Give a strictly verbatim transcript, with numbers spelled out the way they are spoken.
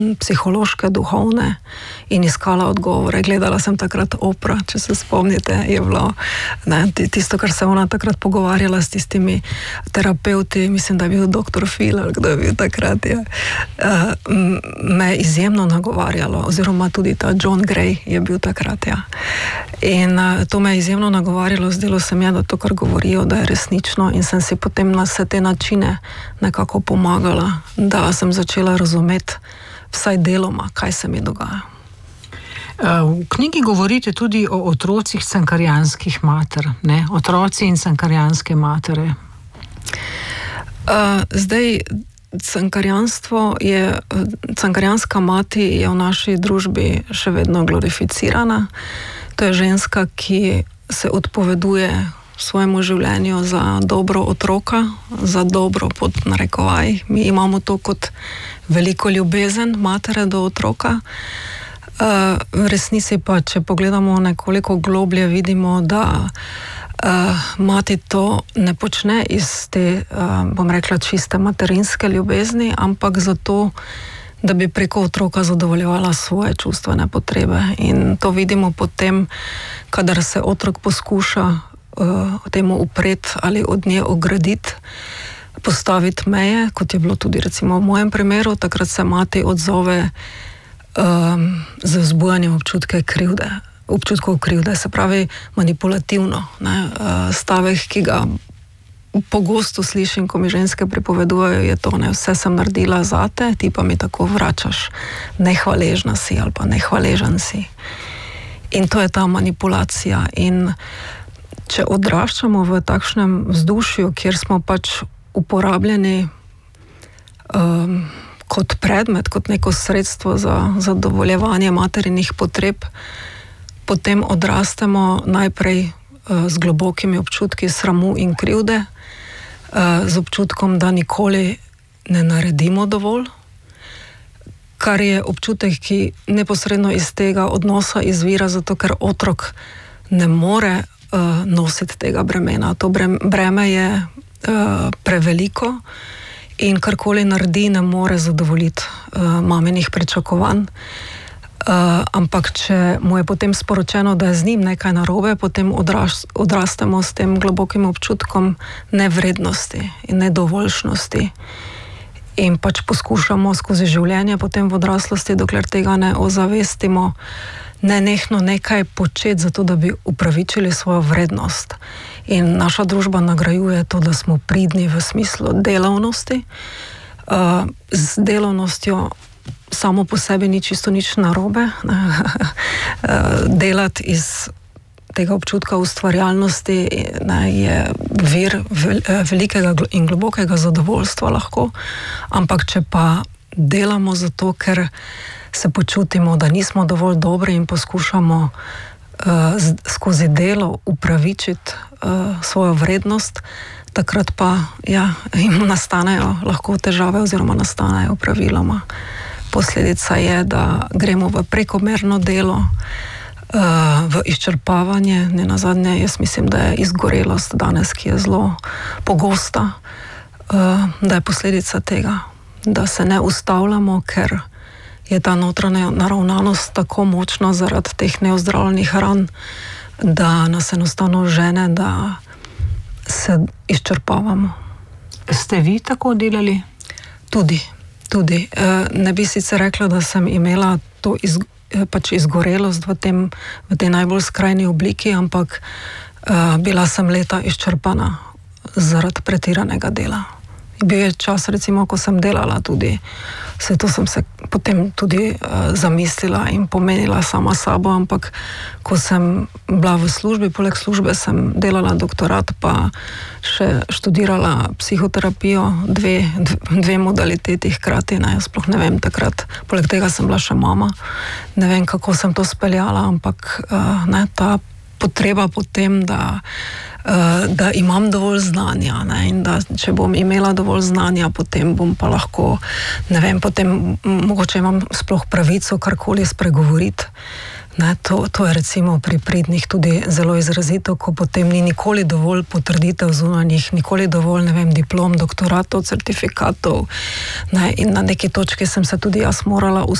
psihološke, duhovne in iskala odgovore. Gledala sem takrat Oprah, če se spomnite, je bilo ne, tisto, kar se ona takrat pogovarjala s tistimi terapeuti, mislim, da je bil doktor Phil, ali kdo je bil takrat, je, uh, me izjemno nagovarjalo, oziroma tudi ta John Gray je bil takrat, ja. In uh, to me je izjemno nagovarjalo, zdelo se mi je, da to, kar govorijo, da je resnično, in sem si potem na vse te načine nekako pomagala, da sem začela razumeti vsaj deloma, kaj se mi dogaja. V knjigi govorite tudi o otrocih cankarjanskih mater, ne? Otroci in cankarjanske matere. Uh, zdaj, cankarjanstvo je, cankarjanska mati je v naši družbi še vedno glorificirana. To je ženska, ki se odpoveduje svojemu življenju za dobro otroka, za dobro pod narekovaj. Mi imamo to kot veliko ljubezen matere do otroka. Uh, v resnici pa, če pogledamo nekoliko globlje, vidimo, da uh, mati to ne počne iz te, uh, bom rekla, čiste materinske ljubezni, ampak zato, da bi preko otroka zadovoljevala svoje čustvene potrebe. In to vidimo potem, kadar se otrok poskuša uh, temu upreti ali od nje ograditi, postaviti meje, kot je bilo tudi recimo v mojem primeru, takrat se mati odzove um, z vzbujanjem občutke krivde, občutkov krivde, se pravi manipulativno, ne, uh, stavek, ki ga pogosto slišim, ko mi ženske pripovedujejo, je to, ne, vse sem naredila zate, ti pa mi tako vračaš, nehvaležna si ali pa nehvaležen si. In to je ta manipulacija. In če odraščamo v takšnem vzdušju, kjer smo pač uporabljeni um, kot predmet, kot neko sredstvo za zadovoljevanje materinih potreb, potem odrastemo najprej uh, z globokimi občutki sramu in krivde, uh, z občutkom, da nikoli ne naredimo dovolj, kar je občutek, ki neposredno iz tega odnosa izvira, zato ker otrok ne more uh, nositi tega bremena. To breme je Uh, preveliko in karkoli naredi, ne more zadovoljiti uh, maminih pričakovanj. Uh, ampak če mu je potem sporočeno, da je z njim nekaj narobe, potem odraš, odrastemo s tem globokim občutkom nevrednosti in nedovoljšnosti. In pač poskušamo skozi življenje potem v odraslosti, dokler tega ne ozavestimo, nenehno nekaj početi zato, da bi upravičili svojo vrednost. In naša družba nagrajuje to, da smo pridni v smislu delavnosti. Uh, z delavnostjo samo po sebi ni čisto nič narobe. Delati iz tega občutka ustvarjalnosti ne, je vir vel, velikega in globokega zadovoljstva lahko, ampak če pa delamo zato, ker se počutimo, da nismo dovolj dobri in poskušamo uh, z, skozi delo upravičiti uh, svojo vrednost, takrat pa ja, jim nastanejo lahko težave oziroma nastanejo praviloma. Posledica je, da gremo v prekomerno delo, uh, v izčrpavanje, ne nazadnje, jaz mislim, da je izgorelost danes, ki je zelo pogosta, uh, da je posledica tega, da se ne ustavljamo, ker je ta notranja naravnanost tako močna zaradi teh neozdravljenih ran, da nas enostavno žene, da se izčrpavamo. Ste vi tako delali? Tudi, tudi. Ne bi sicer rekla, da sem imela to iz, pač izgorelost v, tem, v tej najbolj skrajni obliki, ampak bila sem leta izčrpana zaradi pretiranega dela. Bil je čas, recimo, ko sem delala tudi, vse to sem se potem tudi uh, zamislila in pomenila sama sabo, ampak ko sem bila v službi, poleg službe sem delala doktorat, pa še študirala psihoterapijo, dve, dve, dve modaliteti hkrati, ne, jaz sploh ne vem takrat, poleg tega sem bila še mama, ne vem, kako sem to speljala, ampak uh, ne, ta potreba potem, da da imam dovolj znanja, ne, in da če bom imela dovolj znanja, potem bom pa lahko, ne vem, potem mogoče imam sploh pravico karkoli spregovoriti. Ne, to, to je recimo pri pridnih tudi zelo izrazito, ko potem ni nikoli dovolj potrditev zunanjih, nikoli dovolj, ne vem, diplom, doktoratov, certifikatov. Ne, in na neki točki sem se tudi jaz morala